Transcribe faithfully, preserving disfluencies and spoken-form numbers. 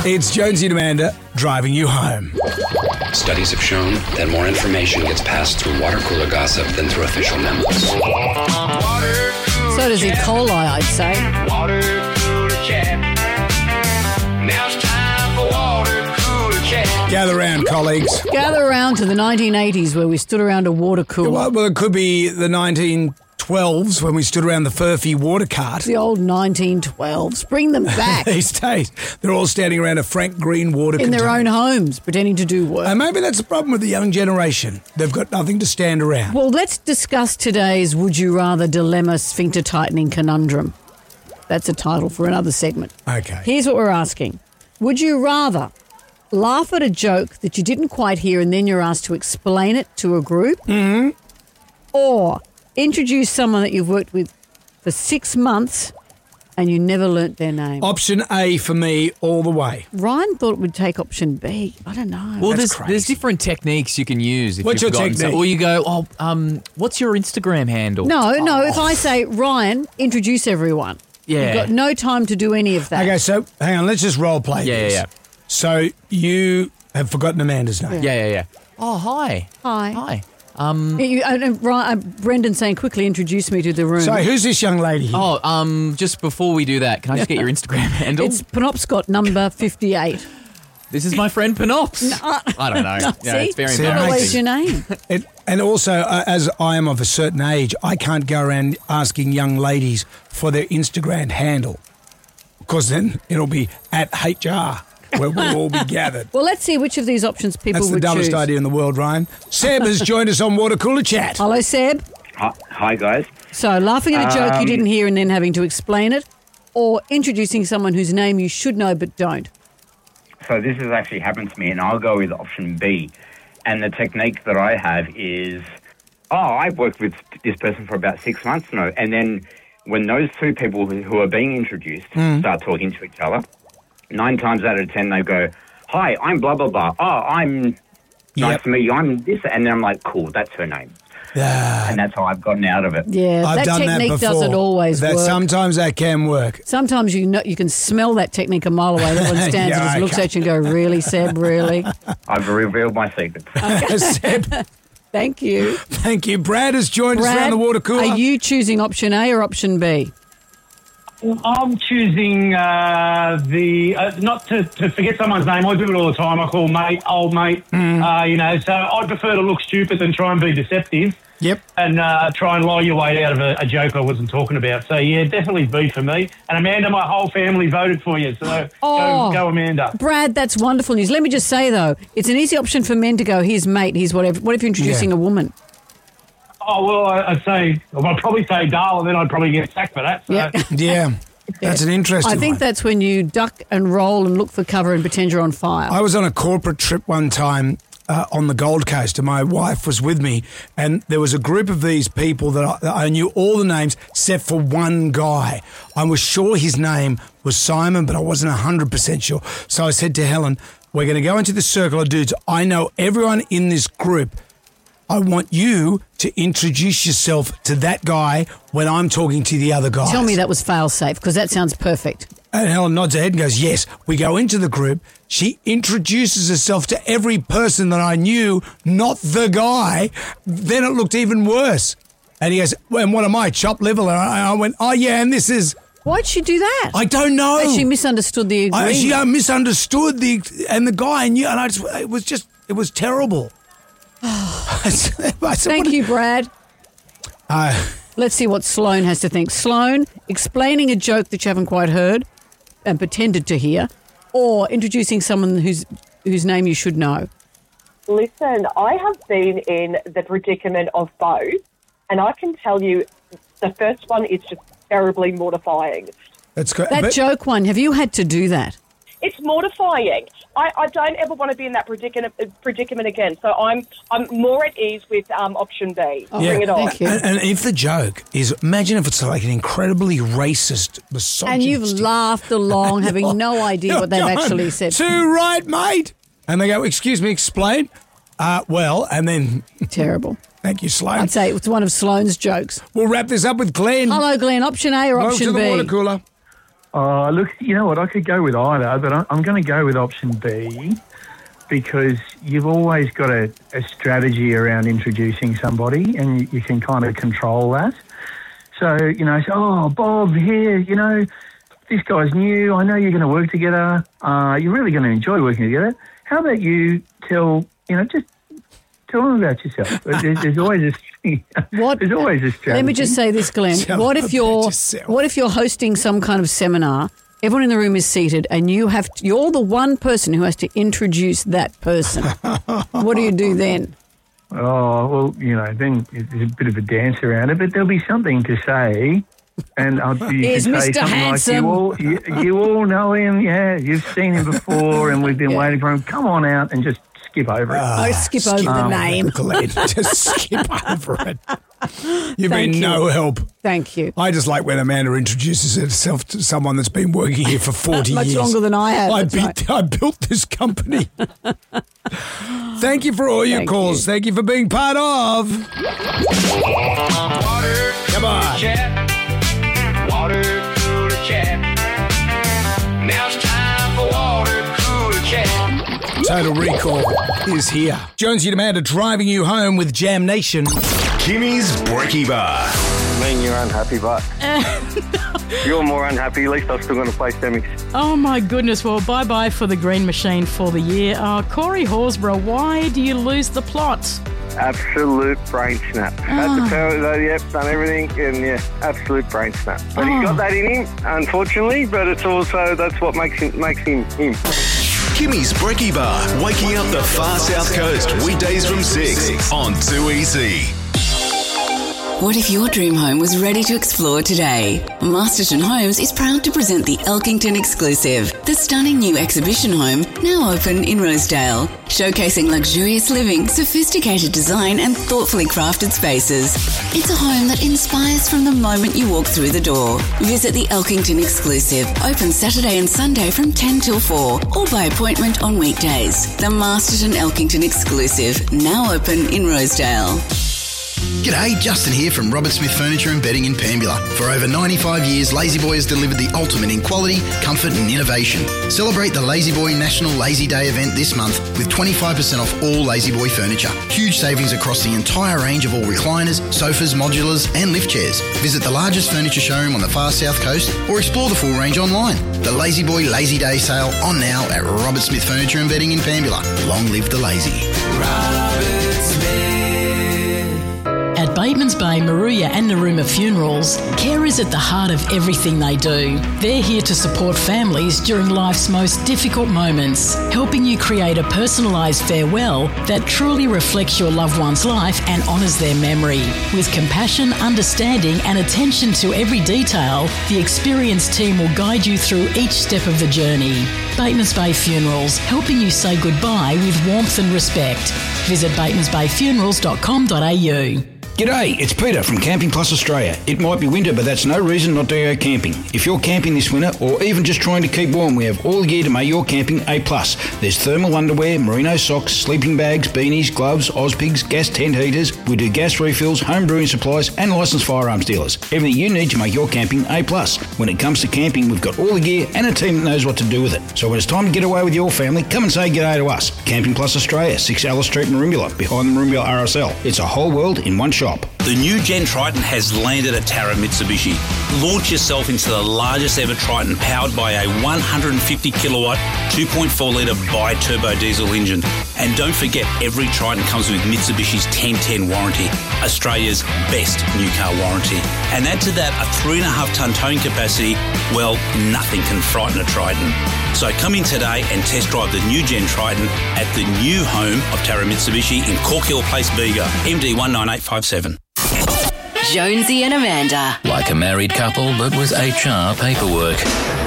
It's Jonesy and Amanda driving you home. Studies have shown that more information gets passed through water cooler gossip than through official memos. So does E. coli, I'd say. Water cooler chat. Now it's time for water cooler chat. Gather round, colleagues. Gather around to the nineteen eighties where we stood around a water cooler. Well, well, it could be the nineteen twelves when we stood around the Furphy water cart. The old nineteen twelves. Bring them back. These days, they're all standing around a Frank Green water In their container. own homes, pretending to do work. And maybe that's the problem with the young generation. They've got nothing to stand around. Well, let's discuss today's Would You Rather Dilemma Sphincter Tightening Conundrum. That's a title for another segment. Okay. Here's what we're asking. Would you rather laugh at a joke that you didn't quite hear and then you're asked to explain it to a group? Mm-hmm. Or introduce someone that you've worked with for six months and you never learnt their name? Option A for me all the way. Ryan thought we'd take option B. I don't know. Well, That's there's crazy. there's different techniques you can use. If What's you've your forgotten technique? some- Or you go, oh, um, what's your Instagram handle? no, no. If I say, Ryan, introduce everyone. Yeah. You've got no time to do any of that. Okay, so hang on, let's just role play Yeah, this. yeah, yeah. So you have forgotten Amanda's name. Yeah, yeah, yeah. Oh, hi. Hi. Hi. Um, You, uh, uh, Ryan, uh, Brendan saying, quickly introduce me to the room. So who's this young lady here? oh, um, just before we do that, can I just get your Instagram handle? It's Penobscot number fifty-eight. This is my friend Penops. I don't know. No, yeah, see? it's very See, Not always your embarrassing. name. It, and also, uh, as I am of a certain age, I can't go around asking young ladies for their Instagram handle because then it'll be at H R where we'll all be gathered. Well, let's see which of these options people That's the would dumbest choose. idea in the world, Ryan. Seb has joined us on Water Cooler Chat. Hello, Seb. Hi, hi guys. So, laughing at a joke you Um, didn't hear and then having to explain it, or introducing someone whose name you should know but don't. So this has actually happened to me, and I'll go with option B. And the technique that I have is, oh, I've worked with this person for about six months now, and then when those two people who who are being introduced start talking to each other, nine times out of ten they go, hi, I'm blah, blah, blah. Oh, I'm nice Yep. to meet you. I'm this. And then I'm like, cool, that's her name. Ah, And that's how I've gotten out of it. Yeah, I've that done that technique before. doesn't always that work. Sometimes that can work. Sometimes you know you can smell that technique a mile away. That one stands Yeah, and just looks okay. at you and go, really, Seb, really? I've revealed my secret. Seb, Thank you. thank you. Brad has joined us around Brad, the water cooler. are you choosing option A or option B? I'm choosing uh, the uh, not to, to forget someone's name. I do it all the time. I call mate, old mate. Uh, you know, so I prefer to look stupid than try and be deceptive Yep. and uh, try and lie your way out of a, a joke I wasn't talking about. So yeah, definitely B for me. And Amanda, my whole family voted for you. So Oh. go, go Amanda. Brad, that's wonderful news. Let me just say, though, it's an easy option for men to go, here's mate, here's whatever. What if you're introducing Yeah. a woman? Oh well, I, I'd say well, I'd probably say Dale, and then I'd probably get sacked for that. So. Yeah. Yeah. That's an interesting I think one. that's when you duck and roll and look for cover and pretend you're on fire. I was on a corporate trip one time uh, on the Gold Coast, and my wife was with me, and there was a group of these people that I, that I knew all the names except for one guy. I was sure his name was Simon, but I wasn't one hundred percent sure. So I said to Helen, we're going to go into the circle of dudes. I know everyone in this group. I want you to introduce yourself to that guy when I'm talking to the other guys. Tell me that was fail-safe, because that sounds perfect. And Helen nods her head and goes, yes. We go into the group. She introduces herself to every person that I knew, not the guy. Then it looked even worse. And he goes, well, and what am I, chopped liver? And I, I went, oh, yeah, and this is, Why'd she do that? I don't know. Has she misunderstood the agreement? I, she uh, misunderstood the, and the guy knew, and I just, it was just, it was terrible. I said, Thank what- you, Brad. Uh, Let's see what Sloane has to think. Sloane, explaining a joke that you haven't quite heard and pretended to hear, or introducing someone whose whose name you should know. Listen, I have been in the predicament of both, and I can tell you the first one is just terribly mortifying. that's good. That But- joke one, have you had to do that? It's mortifying. I, I don't ever want to be in that predicament predicament again. So I'm I'm more at ease with um, option B. Oh, Bring it on. thank you. And, and if the joke is, imagine if it's like an incredibly racist, misogynistic. And you've laughed along, having no idea what they've You're actually going, said. Too right, mate. And they go, excuse me, explain. Uh, well, and then, Terrible. thank you, Sloane. I'd say it's one of Sloane's jokes. We'll wrap this up with Glenn. Hello, Glenn. Option A or Welcome option to the B? water cooler. Oh, look, you know what? I could go with either, but I'm, I'm going to go with option B because you've always got a, a strategy around introducing somebody and you, you can kind of control that. So, you know, so, oh, Bob, here, you know, this guy's new. I know you're going to work together. Uh, you're really going to enjoy working together. How about you tell, you know, just tell them about yourself. There's, there's always a, what, there's always a strategy. Let me just say this, Glenn. Tell What them if you're about yourself. what if you're hosting some kind of seminar? Everyone in the room is seated, and you have to, you're the one person who has to introduce that person. What do you do then? Oh, well, you know, then there's a bit of a dance around it, but there'll be something to say. And I'll, you Here's could say Mister something Handsome. like, you all, you, you all know him, yeah, you've seen him before and we've been Yeah. waiting for him. Come on out and just skip over it. I skip over the name. Glenn, just skip over it. You've Thank been you. no help. Thank you. I just like when Amanda introduces herself to someone that's been working here for forty Much years. longer than I have, I, that's be- right. I built this company. Thank you for all your Thank calls. you. Thank you for being part of. Water Come on. cooler chat. Water cooler chat. Now it's time for water cooler chat. Total Recall is here. Jonesy and Amanda driving you home with Jam Nation. Kimmy's Brekkie Bar. I mean, you're unhappy, but you're more unhappy. At least I'm still going to play semis. Oh, my goodness. Well, bye-bye for the Green Machine for the year. Uh, Corey Horsburgh, why do you lose the plot? Absolute brain snap. Had the power, though, yep, done everything, and yeah, absolute brain snap. But he's got that in him, unfortunately, but it's also, that's what makes him, makes him him. Kimmy's Brekkie Bar, waking up the far south coast, weekdays from six on two E C. What if your dream home was ready to explore today? Masterton Homes is proud to present the Elkington Exclusive, the stunning new exhibition home now open in Rosedale, showcasing luxurious living, sophisticated design and thoughtfully crafted spaces. It's a home that inspires from the moment you walk through the door. Visit the Elkington Exclusive, open Saturday and Sunday from ten till four or by appointment on weekdays. The Masterton Elkington Exclusive, now open in Rosedale. G'day, Justin here from Robert Smith Furniture and Bedding in Pambula. For over ninety-five years, La-Z-Boy has delivered the ultimate in quality, comfort and innovation. Celebrate the La-Z-Boy National Lazy Day event this month with twenty-five percent off all La-Z-Boy furniture. Huge savings across the entire range of all recliners, sofas, modulars and lift chairs. Visit the largest furniture showroom on the far south coast or explore the full range online. The La-Z-Boy Lazy Day sale on now at Robert Smith Furniture and Bedding in Pambula. Long live the lazy. Robert Smith. At Bateman's Bay, Maruya and Narooma Funerals, care is at the heart of everything they do. They're here to support families during life's most difficult moments, helping you create a personalised farewell that truly reflects your loved one's life and honours their memory. With compassion, understanding and attention to every detail, the experienced team will guide you through each step of the journey. Bateman's Bay Funerals, helping you say goodbye with warmth and respect. Visit batemans bay funerals dot com dot a u. G'day, it's Peter from Camping Plus Australia. It might be winter, but that's no reason not to go camping. If you're camping this winter or even just trying to keep warm, we have all gear to make your camping A plus. There's thermal underwear, merino socks, sleeping bags, beanies, gloves, Ozpigs, gas tent heaters. We do gas refills, home brewing supplies and licensed firearms dealers. Everything you need to make your camping A plus. When it comes to camping, we've got all the gear and a team that knows what to do with it. So when it's time to get away with your family, come and say g'day to us. Camping Plus Australia, six Alice Street, Merimbula, behind the Merimbula R S L. It's a whole world in one shop. The new Gen Triton has landed at Tara Mitsubishi. Launch yourself into the largest ever Triton powered by a one hundred fifty kilowatt, two point four litre bi-turbo diesel engine. And don't forget, every Triton comes with Mitsubishi's ten ten warranty, Australia's best new car warranty. And add to that a three and a half tonne towing capacity, well, nothing can frighten a Triton. So come in today and test drive the new Gen Triton at the new home of Tara Mitsubishi in Corkhill Place, Bega, M D one nine eight five seven. Jonesy and Amanda. Like a married couple, but with H R paperwork.